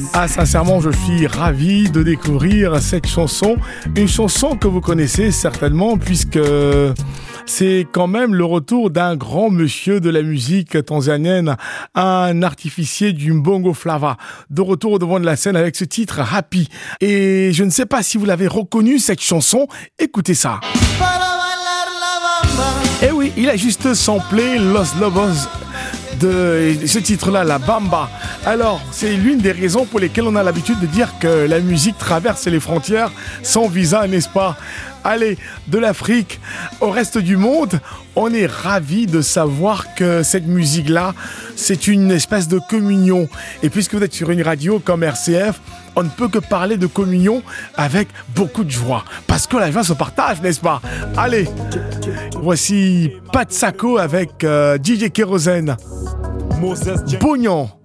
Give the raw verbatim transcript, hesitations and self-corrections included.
Ah, sincèrement, je suis ravi de découvrir cette chanson. Une chanson que vous connaissez certainement, puisque c'est quand même le retour d'un grand monsieur de la musique tanzanienne, un artificier du Mbongo Flava, de retour au devant de la scène avec ce titre Happy. Et je ne sais pas si vous l'avez reconnu, cette chanson. Écoutez ça. Eh oui, il a juste samplé Los Lobos de ce titre-là, la Bamba. Alors, c'est l'une des raisons pour lesquelles on a l'habitude de dire que la musique traverse les frontières sans visa, n'est-ce pas? Allez, de l'Afrique au reste du monde, on est ravis de savoir que cette musique-là, c'est une espèce de communion. Et puisque vous êtes sur une radio comme R C F, on ne peut que parler de communion avec beaucoup de joie. Parce que la joie se partage, n'est-ce pas? Allez, voici Pat Sako avec euh, D J Kérosène. Bognon.